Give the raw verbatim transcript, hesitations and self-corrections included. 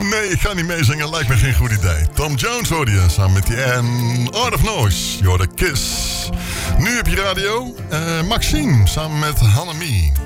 Nee, ik ga niet meezingen. Lijkt me geen goed idee. Tom Jones hoorde je samen met die en Art of Noise. You're the Kiss. Nu op je radio. Uh, Maxime samen met Hannemie.